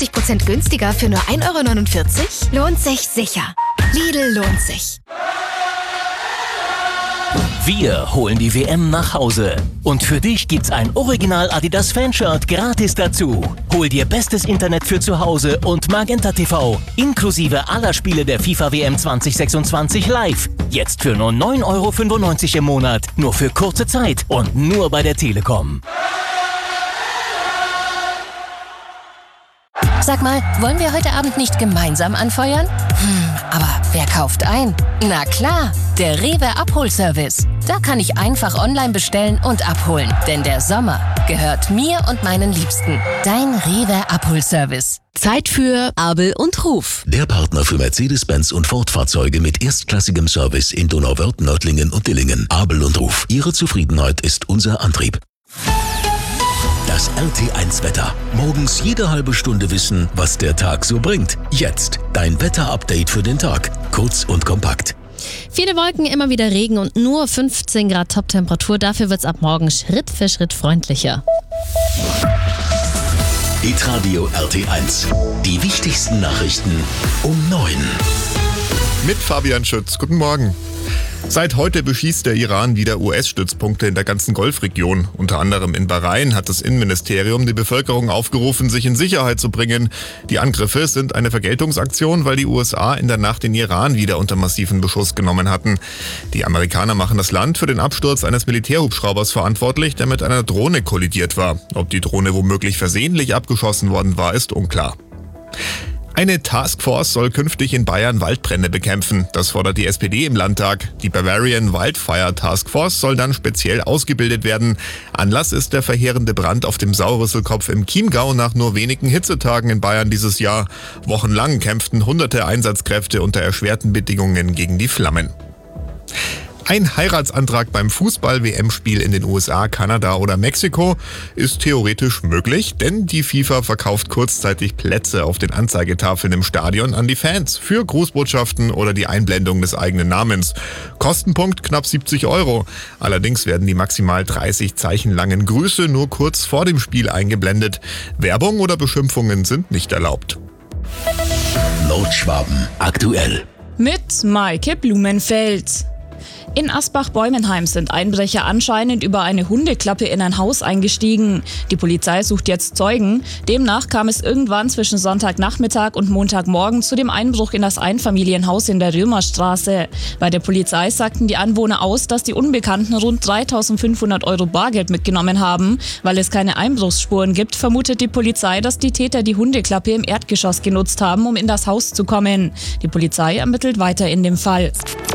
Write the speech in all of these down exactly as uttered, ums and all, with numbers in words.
fünfzig Prozent günstiger für nur ein Euro neunundvierzig? Lohnt sich sicher. Lidl lohnt sich. Wir holen die W M nach Hause. Und für dich gibt's ein Original Adidas Fanshirt gratis dazu. Hol dir bestes Internet für zu Hause und Magenta T V inklusive aller Spiele der FIFA W M zwanzig sechsundzwanzig live. Jetzt für nur neun Euro fünfundneunzig im Monat. Nur für kurze Zeit und nur bei der Telekom. Sag mal, wollen wir heute Abend nicht gemeinsam anfeuern? Hm, aber wer kauft ein? Na klar, der Rewe Abholservice. Da kann ich einfach online bestellen und abholen. Denn der Sommer gehört mir und meinen Liebsten. Dein Rewe Abholservice. Zeit für Abel und Ruf. Der Partner für Mercedes-Benz und Ford-Fahrzeuge mit erstklassigem Service in Donauwörth, Nördlingen und Dillingen. Abel und Ruf. Ihre Zufriedenheit ist unser Antrieb. Das R T eins Wetter. Morgens jede halbe Stunde wissen, was der Tag so bringt. Jetzt dein Wetter-Update für den Tag. Kurz und kompakt. Viele Wolken, immer wieder Regen und nur fünfzehn Grad Top-Temperatur. Dafür wird es ab morgen Schritt für Schritt freundlicher. Hitradio R T eins. Die wichtigsten Nachrichten um neun. Mit Fabian Schütz. Guten Morgen. Seit heute beschießt der Iran wieder U S-Stützpunkte in der ganzen Golfregion. Unter anderem in Bahrain hat das Innenministerium die Bevölkerung aufgerufen, sich in Sicherheit zu bringen. Die Angriffe sind eine Vergeltungsaktion, weil die U S A in der Nacht den Iran wieder unter massiven Beschuss genommen hatten. Die Amerikaner machen das Land für den Absturz eines Militärhubschraubers verantwortlich, der mit einer Drohne kollidiert war. Ob die Drohne womöglich versehentlich abgeschossen worden war, ist unklar. Eine Taskforce soll künftig in Bayern Waldbrände bekämpfen. Das fordert die S P D im Landtag. Die Bavarian Wildfire Taskforce soll dann speziell ausgebildet werden. Anlass ist der verheerende Brand auf dem Sauerrüsselkopf im Chiemgau nach nur wenigen Hitzetagen in Bayern dieses Jahr. Wochenlang kämpften hunderte Einsatzkräfte unter erschwerten Bedingungen gegen die Flammen. Ein Heiratsantrag beim Fußball-W M-Spiel in den U S A, Kanada oder Mexiko ist theoretisch möglich, denn die FIFA verkauft kurzzeitig Plätze auf den Anzeigetafeln im Stadion an die Fans für Grußbotschaften oder die Einblendung des eigenen Namens. Kostenpunkt knapp siebzig Euro. Allerdings werden die maximal dreißig Zeichen langen Grüße nur kurz vor dem Spiel eingeblendet. Werbung oder Beschimpfungen sind nicht erlaubt. Nordschwaben aktuell. Mit Maike Blumenfeld. In Asbach-Bäumenheim sind Einbrecher anscheinend über eine Hundeklappe in ein Haus eingestiegen. Die Polizei sucht jetzt Zeugen. Demnach kam es irgendwann zwischen Sonntagnachmittag und Montagmorgen zu dem Einbruch in das Einfamilienhaus in der Römerstraße. Bei der Polizei sagten die Anwohner aus, dass die Unbekannten rund dreitausendfünfhundert Euro Bargeld mitgenommen haben. Weil es keine Einbruchsspuren gibt, vermutet die Polizei, dass die Täter die Hundeklappe im Erdgeschoss genutzt haben, um in das Haus zu kommen. Die Polizei ermittelt weiter in dem Fall.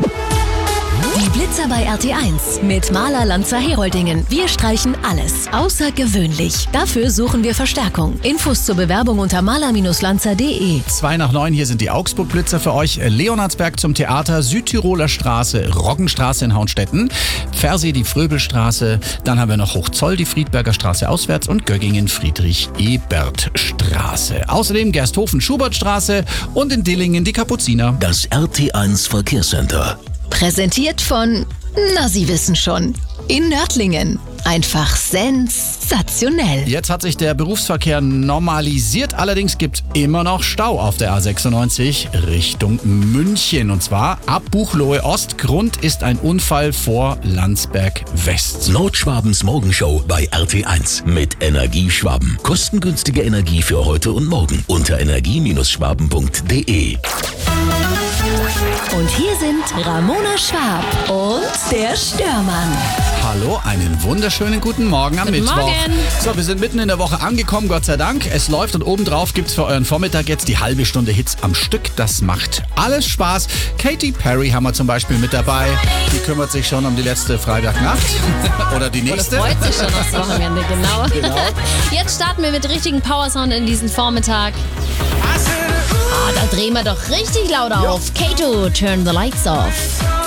Die Blitzer bei R T eins mit Maler Lanzer Heroldingen. Wir streichen alles außergewöhnlich. Dafür suchen wir Verstärkung. Infos zur Bewerbung unter maler Lanzer punkt de. Zwei nach neun, hier sind die Augsburg-Blitzer für euch. Leonhardsberg zum Theater, Südtiroler Straße, Roggenstraße in Hauenstetten, Pfersee die Fröbelstraße, dann haben wir noch Hochzoll die Friedberger Straße auswärts und Göggingen Friedrich-Ebert-Straße. Außerdem Gersthofen-Schubertstraße und in Dillingen die Kapuziner. Das R T eins Verkehrscenter. Präsentiert von, na Sie wissen schon, in Nördlingen. Einfach sensationell. Jetzt hat sich der Berufsverkehr normalisiert, allerdings gibt es immer noch Stau auf der A sechsundneunzig Richtung München. Und zwar ab Buchloe Ost. Grund ist ein Unfall vor Landsberg West. Nordschwabens Morgenshow bei R T eins mit Energieschwaben. Kostengünstige Energie für heute und morgen unter energie Schwaben punkt de. Und hier sind Ramona Schwab und der Störmann. Hallo, einen wunderschönen guten Morgen am Guten Mittwoch. Morgen. So, wir sind mitten in der Woche angekommen, Gott sei Dank. Es läuft und obendrauf gibt's für euren Vormittag jetzt die halbe Stunde Hits am Stück. Das macht alles Spaß. Katy Perry haben wir zum Beispiel mit dabei. Die kümmert sich schon um die letzte Freitagnacht. Oder die nächste. Oder freut sich schon aufs Wochenende, genau. Genau. Jetzt starten wir mit richtigen Powersound in diesen Vormittag. Ah, da drehen wir doch richtig laut auf. Kato, turn the lights off.